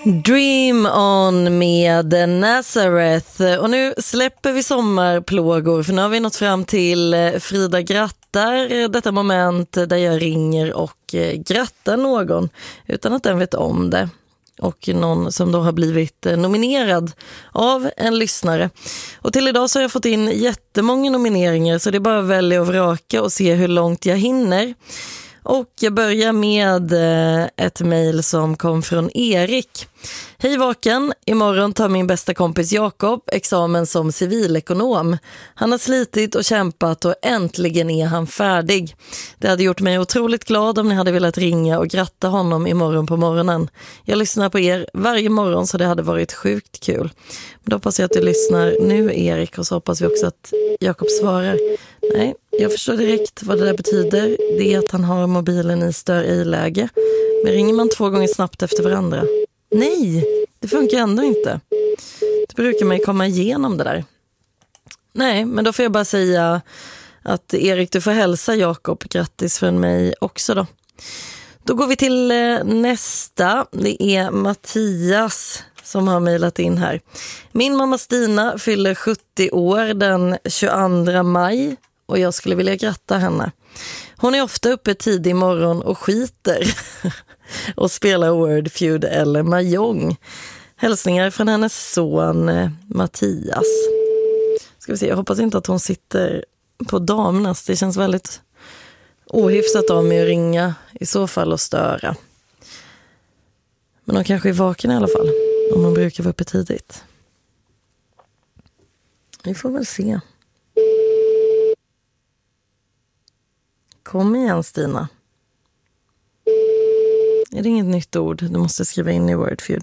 Dream on med Nazareth. Och nu släpper vi sommarplågor, för nu har vi nått fram till Frida grattar, detta moment där jag ringer och grattar någon utan att den vet om det. Och någon som då har blivit nominerad av en lyssnare. Och till idag så har jag fått in jättemånga nomineringar, så det är bara att välja och vraka och se hur långt jag hinner. Och jag börjar med ett mejl som kom från Erik. Hej Vaken, imorgon tar min bästa kompis Jakob examen som civilekonom. Han har slitit och kämpat och äntligen är han färdig. Det hade gjort mig otroligt glad om ni hade velat ringa och gratta honom imorgon på morgonen. Jag lyssnar på er varje morgon, så det hade varit sjukt kul. Men då hoppas jag att du lyssnar nu, Erik, och så hoppas vi också att Jakob svarar. Nej, jag förstår direkt vad det där betyder. Det är att han har mobilen i stör i-läge. Men ringer man 2 gånger snabbt efter varandra? Nej, det funkar ändå inte. Det brukar man ju komma igenom det där. Nej, men då får jag bara säga att Erik, du får hälsa Jakob grattis från mig också då. Då går vi till nästa. Det är Mattias som har mejlat in här. Min mamma Stina fyller 70 år den 22 maj och jag skulle vilja gratta henne. Hon är ofta uppe tidig morgon och skiter och spelar Wordfeud eller Mahjong. Hälsningar från hennes son Mattias. Ska vi se, jag hoppas inte att hon sitter på damernas. Det känns väldigt ohyfsat av mig att ringa i så fall och störa. Men hon kanske är vaken i alla fall, om hon brukar vara uppe tidigt. Vi får väl se. Kom igen, Stina. Är det inget nytt ord du måste skriva in i Wordfeud?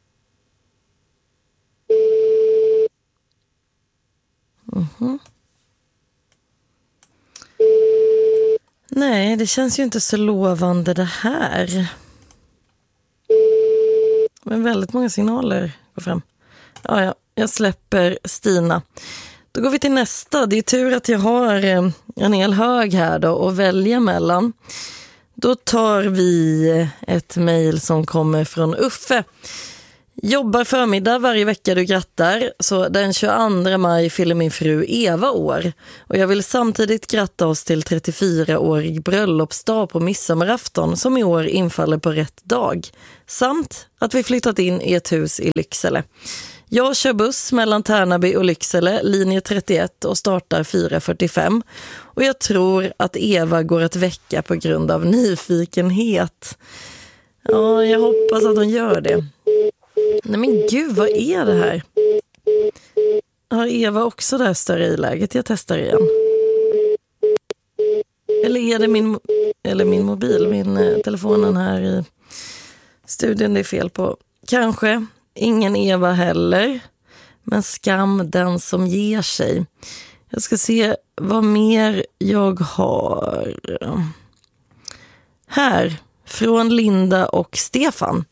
Nej, det känns ju inte så lovande det här. Men väldigt många signaler går fram. Ja, jag släpper Stina. Då går vi till nästa. Det är tur att jag har en hel hög här då att välja mellan. Då tar vi ett mejl som kommer från Uffe. Jobbar förmiddag varje vecka du grattar. Så den 22 maj fyller min fru Eva år. Och jag vill samtidigt gratta oss till 34-årig bröllopsdag på midsommarafton som i år infaller på rätt dag. Samt att vi flyttat in i ett hus i Lycksele. Jag kör buss mellan Tärnaby och Lycksele, linje 31, och startar 4:45. Och jag tror att Eva går att väcka på grund av nyfikenhet. Ja, jag hoppas att hon gör det. Nej men gud, vad är det här? Har Eva också det här större i läget? Jag testar igen. Eller är det min mobil, telefonen här i studion det är fel på? Kanske. Ingen Eva heller. Men skam den som ger sig. Jag ska se vad mer jag har. Här, från Linda och Stefan.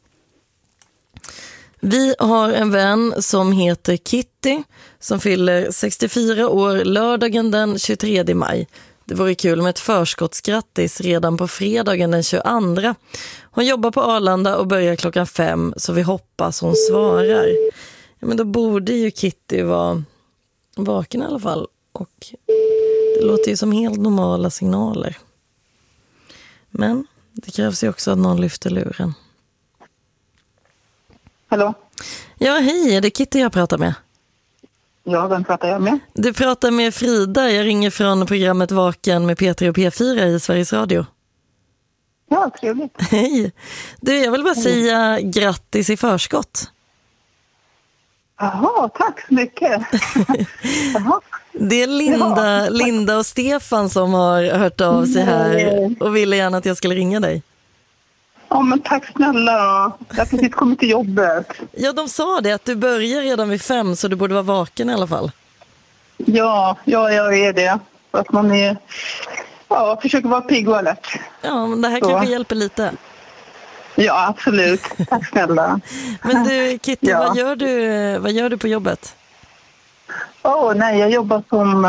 Vi har en vän som heter Kitty som fyller 64 år lördagen den 23 maj. Det vore kul med ett förskottsgrattis redan på fredagen den 22. Hon jobbar på Arlanda och börjar 5:00, så vi hoppas hon svarar. Ja, men då borde ju Kitty vara vaken i alla fall. Och det låter ju som helt normala signaler. Men det krävs ju också att någon lyfter luren. Hallå? Ja, hej, är det Kitty jag pratar med? Ja, vem pratar jag med? Du pratar med Frida. Jag ringer från programmet Vaken med P3 och P4 i Sveriges Radio. Ja, trevligt. Hej. Du, jag vill bara säga grattis i förskott. Jaha, tack så mycket. Jaha. Det är Linda och Stefan som har hört av sig här och ville gärna att jag skulle ringa dig. Ja, men tack snälla. Jag har precis kommit till jobbet. Ja, de sa det att du börjar redan vid 5, så du borde vara vaken i alla fall. Ja, jag är det. Att man är, försöker vara pigg och alert. Ja, men det här kanske hjälper lite. Ja, absolut. Tack snälla. Men du, Kitty, vad gör du på jobbet? Jag jobbar som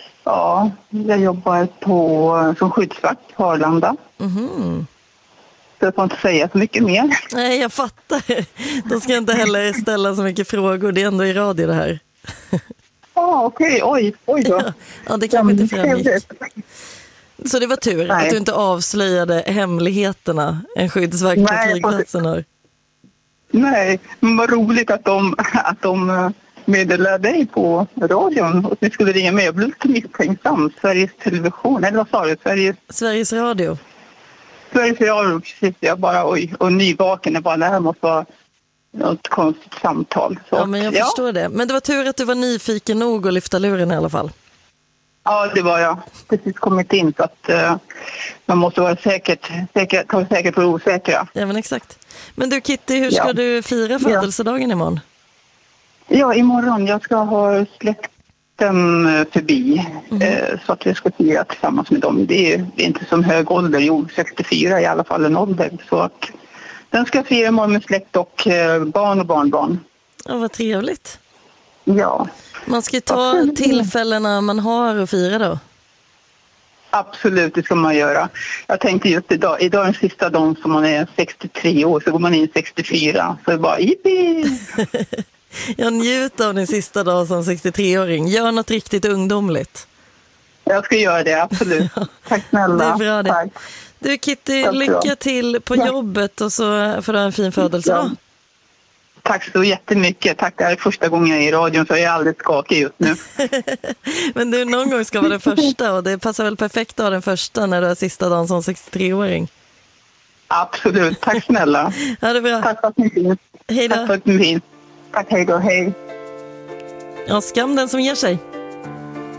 jag jobbar som skyddsvakt på Arlanda. Mhm. så jag får inte säga så mycket mer. Nej, jag fattar. Då ska jag inte heller ställa så mycket frågor. Det är ändå i radio det här. Okej. Oj då. Ja, det kanske inte framgick. Trevligt. Så det var tur Nej. att du inte avslöjade hemligheterna en skyddsvakt på flygplatsen har. Nej, men vad roligt att de meddelade dig på radion och att ni skulle ringa med. Jag blev lite misstänksam. Sveriges Television, eller vad sa du? Sveriges Radio. Sveriges Radio, precis. Jag bara, oj, och nyvaken. Jag bara, det här måste vara något konstigt samtal. Så, Ja, men jag förstår det. Men det var tur att du var nyfiken nog att lyfta luren i alla fall. Ja, det var jag. Precis kommit in så att man måste vara ta säkert på det osäkra. Ja, men exakt. Men du Kitty, hur ska du fira födelsedagen imorgon? Ja, imorgon. Jag ska ha släkten förbi så att vi ska fira tillsammans med dem. Det är inte som hög ålder, jo 64 i alla fall en ålder. Så att den ska fira imorgon med släkt och barn och barnbarn. Ja, vad trevligt. Ja. Man ska ta tillfällena man har att fira då. Absolut, det ska man göra. Jag tänkte just idag är den sista dagen som man är 63 år, så går man in 64. Så det är bara jippi! Jag njuter av din sista dag som 63-åring. Gör något riktigt ungdomligt. Jag ska göra det, absolut. Tack snälla. Det är bra det. Tack. Du Kitty, lycka till på jobbet och så får du ha en fin födelsedag. Tack så jättemycket. Tack, det här är första gången jag är i radion så jag är alldeles skakig just nu. Men du, någon gång ska vara den första och det passar väl perfekt att ha den första när du har sista dagen som 63-åring. Absolut, tack snälla. Ja, det är bra. Tack för att ni finns. Hej då. Tack för att ni finns. Tack, hej då, hej. Ja, skam den som ger sig.